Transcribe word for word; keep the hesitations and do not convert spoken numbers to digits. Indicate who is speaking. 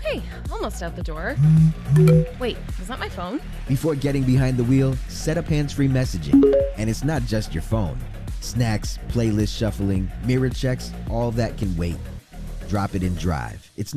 Speaker 1: Okay, almost out the door. Wait, was that my phone?
Speaker 2: Before getting behind the wheel, set up hands-free messaging. And it's not just your phone. Snacks, playlist shuffling, mirror checks, all that can wait. Drop it in Drive. It's not